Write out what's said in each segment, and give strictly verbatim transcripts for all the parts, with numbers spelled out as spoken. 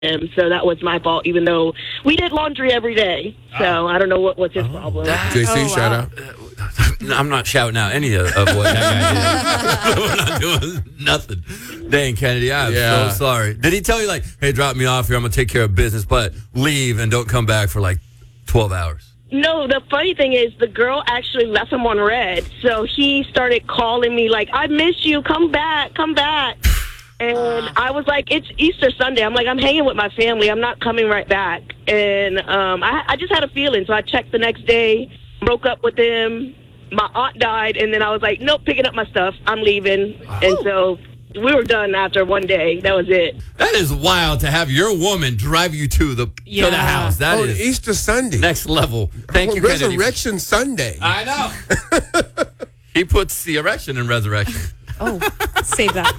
him, so that was my fault, even though we did laundry every day. So I don't know what was his oh, problem. That, J C, oh, wow. shout out. No, I'm not shouting out any of, of what that guy did. We're not doing nothing. Dang, Kennedy, I'm Yeah. so sorry. Did he tell you, like, hey, drop me off here, I'm going to take care of business, but leave and don't come back for, like, twelve hours? No, the funny thing is the girl actually left him on red. So he started calling me like, I miss you. Come back. Come back. And uh. I was like, it's Easter Sunday. I'm like, I'm hanging with my family. I'm not coming right back. And um, I, I just had a feeling. So I checked the next day, broke up with him. My aunt died. And then I was like, nope, picking up my stuff. I'm leaving. Oh. And so we were done after one day. That was it. That is wild to have your woman drive you to the yeah. to the house. That oh, is Easter Sunday. Next level. Thank oh, you, Resurrection Kennedy. Sunday. I know. He puts the erection in resurrection. Oh, save that.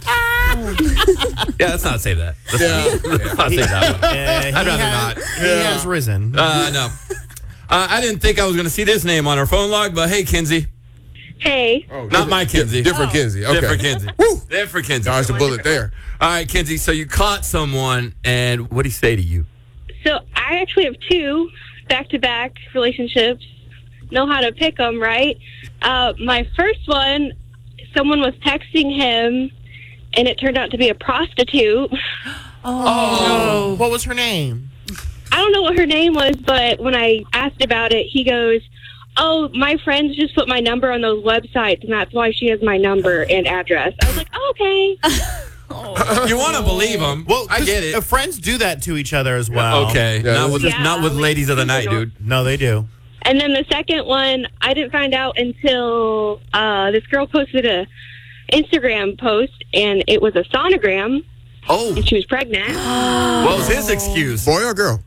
Oh. Yeah, let's not say that. Let's Yeah. not, let's not say that one. Uh, I'd rather has, not. He Yeah. has risen. Uh, no. Uh, I didn't think I was going to see this name on our phone log, but hey, Kinsey. Hey. Oh, Not my Kinsey. Different Oh. Kinsey. Okay. Different Kinsey. Woo. Different Kinsey. Dodged the bullet there. All right, Kinsey, so you caught someone, and what did he say to you? So I actually have two back-to-back relationships. Know how to pick them, right? Uh, my first one, someone was texting him, and it turned out to be a prostitute. Oh. Oh, what was her name? I don't know what her name was, but when I asked about it, he goes, oh, my friends just put my number on those websites, and that's why she has my number and address. I was like, oh, okay. Oh. You want to believe him. Well, I get it. Uh, friends do that to each other as well. Okay. Yeah, not with, yeah, not with like, ladies of the night, dude. No, they do. And then the second one, I didn't find out until uh, this girl posted a Instagram post, and it was a sonogram, Oh. and she was pregnant. What was his excuse? Boy or girl?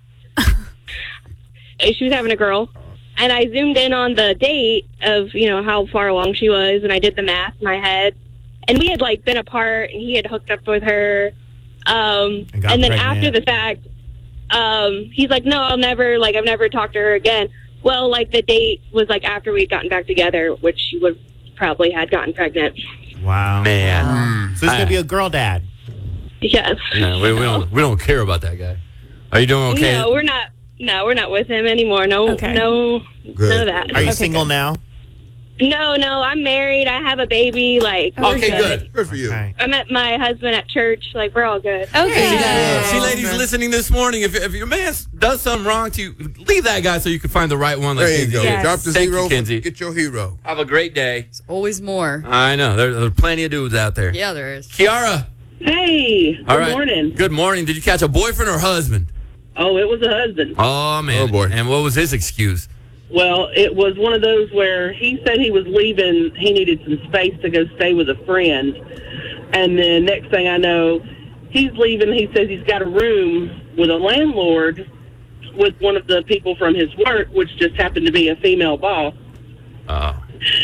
She was having a girl. And I zoomed in on the date of, you know, how far along she was, and I did the math in my head. And we had, like, been apart, and he had hooked up with her. Um, And got and then pregnant. after the fact, um, he's like, no, I'll never, like, I've never talked to her again. Well, like, the date was, like, after we'd gotten back together, which she would probably had gotten pregnant. Wow. Man. So he's going to be a girl dad. Yes. No, we, we, don't, we don't care about that guy. Are you doing okay? No, we're not. No, we're not with him anymore. No, Okay. no, Good. none of that. Are you Okay, single good. now? No, no, I'm married. I have a baby. Like, we're Okay, good. good. Good for you. Okay. I met my husband at church. Like, we're all good. Okay. See, Yeah. see, ladies listening this morning, if, if your man does something wrong to you, leave that guy so you can find the right one. Like There you Kinsey go. did. Yes. Drop the Thank you, zero. Kinsey. Get your hero. Have a great day. Always more. I know. There, there are plenty of dudes out there. Yeah, there is. Kiara. Hey. Good All right. morning. Good morning. Did you catch a boyfriend or husband? Oh, it was a husband. Oh, man. Oh, boy. And what was his excuse? Well, it was one of those where he said he was leaving. He needed some space to go stay with a friend. And then next thing I know, he's leaving. He says he's got a room with a landlord with one of the people from his work, which just happened to be a female boss. Oh.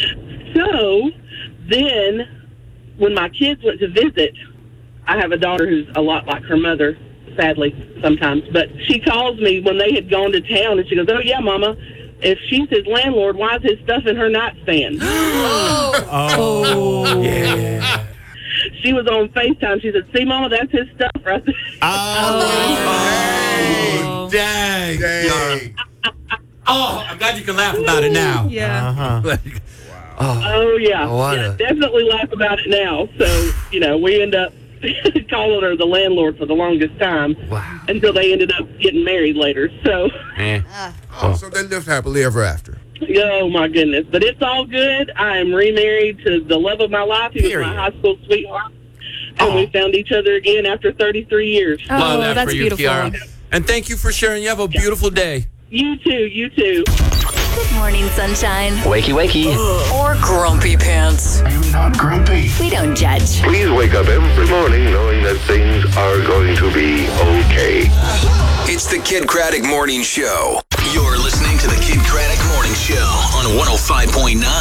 So then when my kids went to visit, I have a daughter who's a lot like her mother, sadly, sometimes. But she calls me when they had gone to town, and she goes, oh, yeah, Mama, if she's his landlord, why is his stuff in her nightstand? Oh. Yeah. She was on FaceTime. She said, see, Mama, that's his stuff right there. Oh. Oh, dang. Dang. Oh, I'm glad you can laugh about it now. Yeah. Uh-huh. Oh. Oh, yeah. What yeah a- definitely laugh about it now. So, you know, we end up calling her the landlord for the longest time Wow. until they ended up getting married later. So, Eh. Oh, so they lived happily ever after. oh, my goodness. But it's all good. I am remarried to the love of my life. He was Period. my high school sweetheart. And Aw. we found each other again after thirty-three years. Oh, Love that that's for you, beautiful. Kiara. And thank you for sharing. You have a beautiful day. You too, you too. Good morning, sunshine. Wakey, wakey. Or grumpy pants. I'm not grumpy. We don't judge. Please wake up every morning knowing that things are going to be okay. It's the Kid Craddock Morning Show. You're listening to the Kid Craddock Morning Show on one oh five point nine